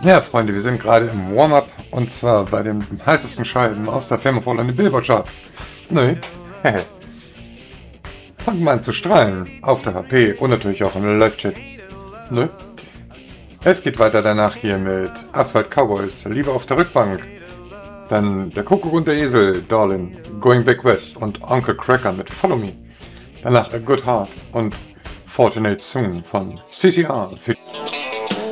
Ja, Freunde, wir sind gerade im Warm-Up und zwar bei den heißesten Scheiben aus der Firma in den Billboard-Charts. Nö, hehe. Fangen wir an zu strahlen auf der HP und natürlich auch im Live-Chat. Nö. Es geht weiter danach hier mit Asphalt Cowboys, Liebe auf der Rückbank. Dann der Kuckuck und der Esel, Darlin, Going Back West und Uncle Cracker mit Follow Me. Danach A Good Heart und Fortunate Soon von CCR.